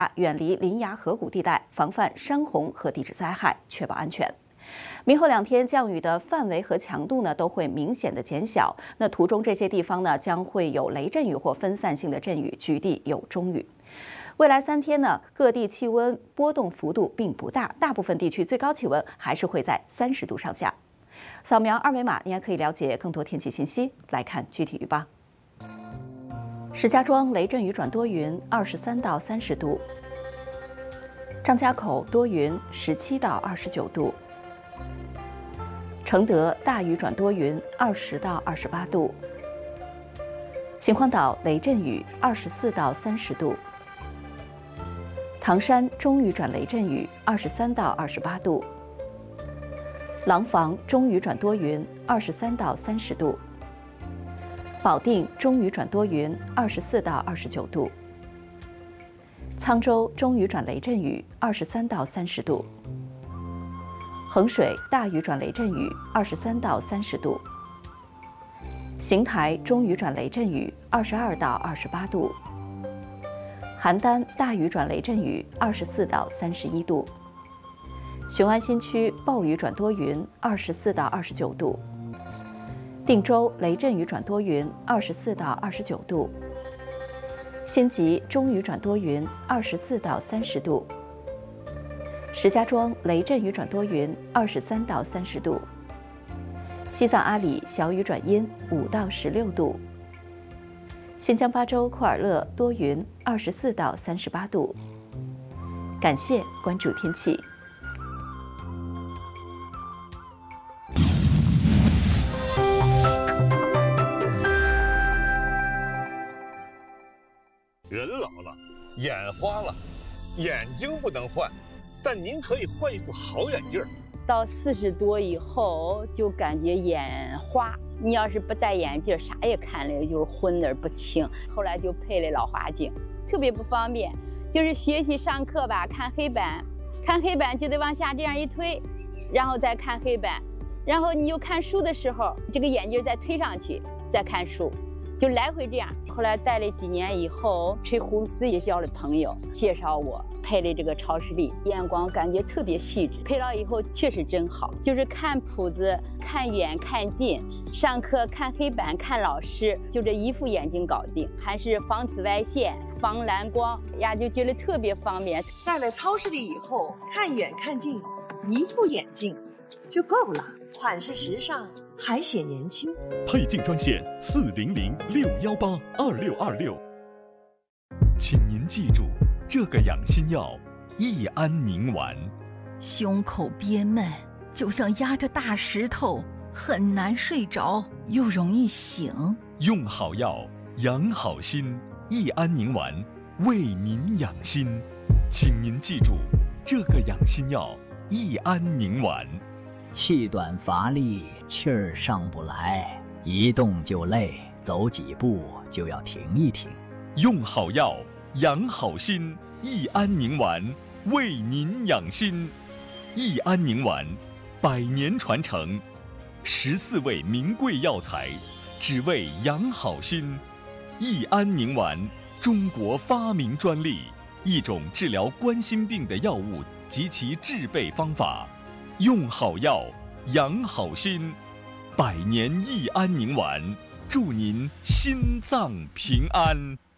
远离林崖河谷地带，防范山洪和地质灾害，确保安全。明后2天降雨的范围和强度呢都会明显的减小，那途中这些地方呢将会有雷阵雨或分散性的阵雨，局地有中雨。未来3天呢，各地气温波动幅度并不大，大部分地区最高气温还是会在30度上下。扫描2维码，你还可以了解更多天气信息。来看具体预报：石家庄雷阵雨转多云，23到30度；张家口多云，17到29度；承德大雨转多云，20到28度；秦皇岛雷阵雨，24到30度；唐山中雨转雷阵雨，23到28度；廊坊中雨转多云，23到30度；保定中雨转多云，24到29度；沧州中雨转雷阵雨，23到30度；衡水大雨转雷阵雨，23到30度；邢台中雨转雷阵雨，22到28度；邯郸大雨转雷阵雨，24到31度；雄安新区暴雨转多云，24到29度；定州雷阵雨转多云，24到29度；辛集中雨转多云，24到30度；石家庄雷阵雨转多云，23到30度；西藏阿里小雨转阴，5到16度；新疆巴州库尔勒多云，24到38度。感谢关注天气。 人老了，眼花了，眼睛不能换，但您可以换一副好眼镜。 到40多以后就感觉眼花，你要是不戴眼镜，啥也看了就是昏而不清。后来就配了老花镜，特别不方便。就是学习上课吧，看黑板就得往下这样一推，然后再看黑板，然后你又看书的时候，这个眼镜再推上去，再看书。就来回这样，后来戴了几年以后，吹胡丝也交了朋友，介绍我配了这个超视力，眼光感觉特别细致。配了以后确实真好，就是看谱子、看远看近，上课看黑板、看老师，就这一副眼镜搞定，还是防紫外线、防蓝光呀，就觉得特别方便。 戴了超视力以后，看远看近，一副眼镜就够了，款式时尚，还显年轻。 配镜专线400-618-2626。请您记住这个养心药：益安宁丸。 胸口憋闷，就像压着大石头，很难睡着，又容易醒。 用好药，养好心。益安宁丸为您养心，请您记住这个养心药：益安宁丸。 气短乏力，气儿上不来，一动就累，走几步就要停一停。 用好药，养好心。益安宁丸为您养心。益安宁丸100年传承，14味名贵药材，只为养好心。益安宁丸，中国发明专利，一种治疗冠心病的药物及其制备方法。用好药，养好心，100年益安宁丸，祝您心脏平安。